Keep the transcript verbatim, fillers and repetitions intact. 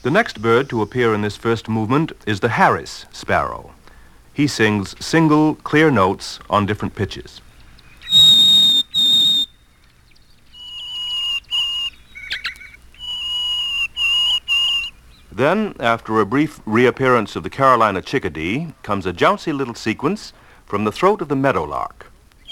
The next bird to appear in this first movement is the Harris sparrow. He sings single, clear notes on different pitches. Then, after a brief reappearance of the Carolina chickadee, comes a jouncy little sequence from the throat of the meadowlark.